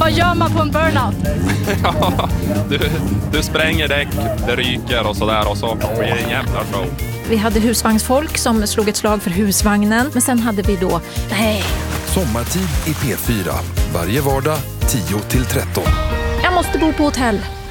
Vad gör man på en burnout? Ja, du spränger däck, det ryker och sådär och så blir det en jävla show. Vi hade husvagnsfolk som slog ett slag för husvagnen. Men sen hade vi då... Sommartid i P4. Varje vardag 10-13. Jag måste bo på hotell.